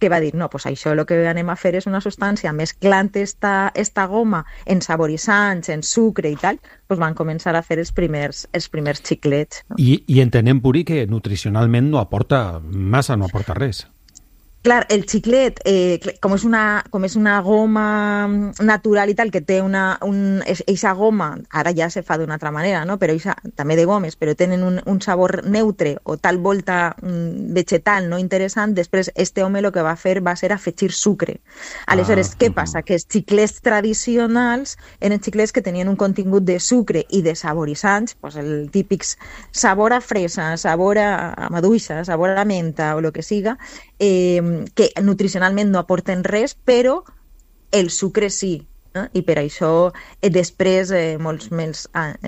que va dir, no, pues això el que anem a fer és una substància mesclant esta goma en saboritzants, en sucre i tal, pues van començar a fer els primers xiclets. No? I entenem, Puri, que nutricionalment no aporta massa, no aporta res. Clar, el xiclet, com és una goma natural i tal, que té eixa goma, ara ja se fa d'una altra manera, no? Però també de gomes, però tenen un sabor neutre o tal volta vegetal no interessant, després este home el que va fer va ser afegir sucre. Aleshores, què passa? Que els xiclets tradicionals eren xiclets que tenien un contingut de sucre i de saboritzants, pues el típic sabor a fresa, sabor a maduixa, sabor a menta o el que siga, que nutricionalment no aporten res, però el sucre sí. I per això després, molts més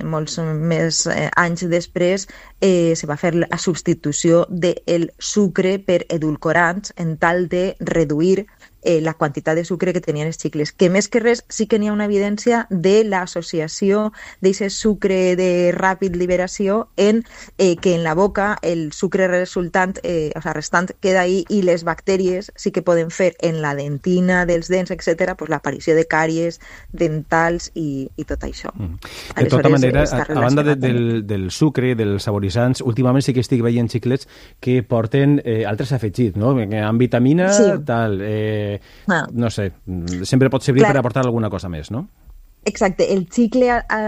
anys després, se va fer la substitució del sucre per edulcorants en tal de reduir la quantitat de sucre que tenien els xicles, que més que res sí que n'hi ha una evidència de l'associació d'aquest sucre de ràpid liberació en que en la boca el sucre restant queda ahí i les bactèries sí que poden fer en la dentina dels dents, etc., pues, l'aparició de càries dentals i tot això. De tota manera, a banda del sucre, dels saboritzants, últimament sí que estic veient xiclets que porten altres afegits, no? Amb vitamina, sí. Tal... no sé, sempre pot servir per aportar alguna cosa més, no? Exacte, el xicle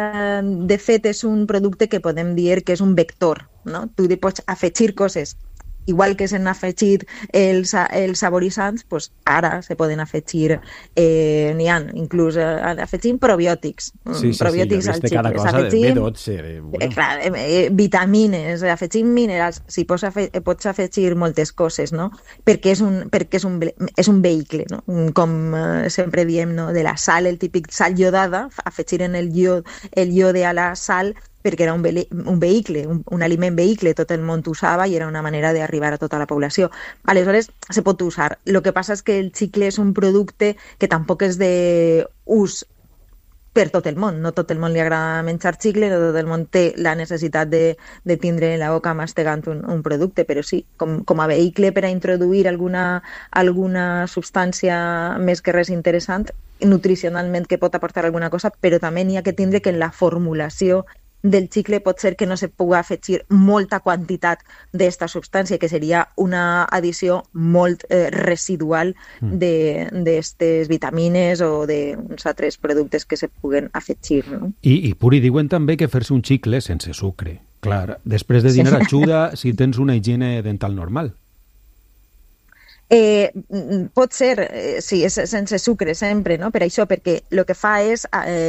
de fet és un producte que podem dir que és un vector, no? Tu hi pots afegir coses. Igual que s'han afegit els saboritzants, pues ara se poden afegir, n'hi ha, inclús afegint probiòtics. Sí, probiòtics al xicle. Cosa de B12. Bueno. Clar, vitamines, afegint minerals, sí, pots afegir moltes coses, no? Perquè és un vehicle, no? Com sempre diem, no? De la sal, el típic sal iodada, afegir en el iode a la sal, perquè era un vehicle, un aliment vehicle, tot el món usava i era una manera d'arribar a tota la població. Aleshores, se pot usar. El que passa és que el xicle és un producte que tampoc és d'ús per tot el món. No tot el món li agrada menjar xicle, no tot el món té la necessitat de tindre en la boca mastegant un producte, però sí, com a vehicle per a introduir alguna substància més que res interessant, nutricionalment que pot aportar alguna cosa, però també n'hi ha que tindre que en la formulació del xicle pot ser que no se pugui afegir molta quantitat d'esta substància, que seria una addició molt residual d'estes vitamines o d'uns altres productes que se puguen afegir. No? I Puri, diuen també que fer-se un xicle sense sucre. Clar, després de dinar ajuda si tens una higiene dental normal. Pot ser, sí, és sense sucre sempre, no? Per això, perquè el que fa és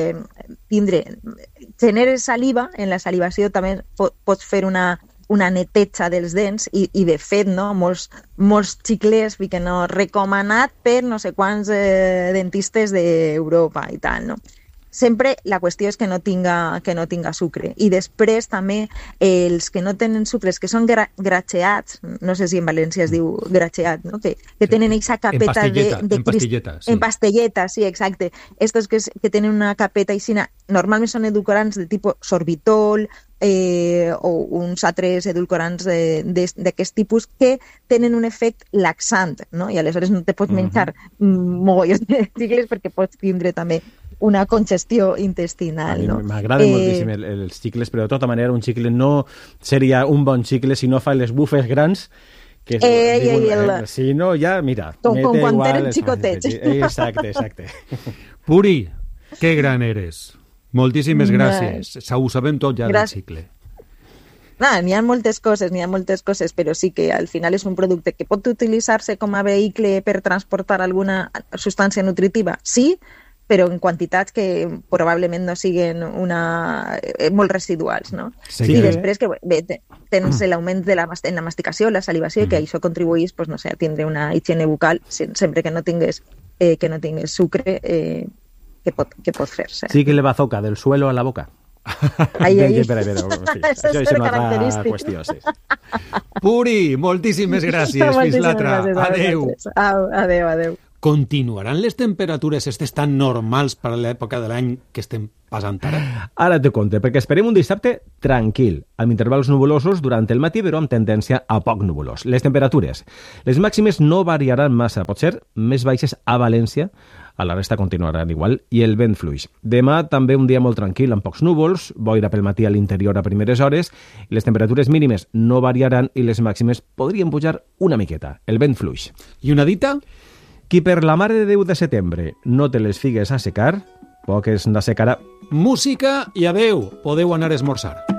genera saliva, en la salivació també pots fer una neteja dels dents i de fet, no? Molts xiclers que no recomanat per no sé quants dentistes d'Europa i tal, no? Sempre la qüestió és que no tinga sucre. I després també els que no tenen sucre, els que són gracheats, no sé si en València es diu gracheat, no? que tenen aquesta capeta en pastilleta. Sí. En pastilleta, sí, exacte. Estos que tenen una capeta aixina, normalment són edulcorants de tipus sorbitol o uns altres edulcorants d'aquest tipus que tenen un efecte laxant, no? I aleshores no te pots menjar mogollons de xicles perquè pots tindre també una congestió intestinal. No? M'agraden moltíssim els xicles, però de tota manera un xicle no seria un bon xicle si no fa les bufes grans que si no, ja, mira, com quan tenen xicotets. Exacte. Puri, que gran eres. Moltíssimes gràcies. Ho sabem tot ja del xicle. N'hi ha moltes coses, però sí que al final és un producte que pot utilitzar-se com a vehicle per transportar alguna substància nutritiva, sí, però en quantitats que probablement no siguin molt residuals, no? Sí. I després que tens l'augment en la masticació, la salivació, i que això contribuís, pues, no sé, a tindre una higiene bucal sempre que no tingues sucre que pot fer-se. Sí que le bazooka del suelo a la boca. Espera, això és una altra qüestió, sí. Puri, moltíssimes gràcies. Fins l'altra. Adéu. Adéu. continuaran les temperatures estes tan normals per a l'època de l'any que estem passant ara? Ara te conte, perquè esperem un dissabte tranquil, amb intervals nuvolosos durant el matí, però amb tendència a poc nuvolós. Les temperatures. Les màximes no variaran massa, potser més baixes a València, a la resta continuaran igual, i el vent fluix. Demà també un dia molt tranquil, amb pocs núvols, boira pel matí a l'interior a primeres hores, i les temperatures mínimes no variaran i les màximes podrien pujar una miqueta. El vent fluix. I una dita? Qui per la Mare de Déu de setembre no té les figues a secar, poques n'assecarà. Música i adeu, podeu anar a esmorzar.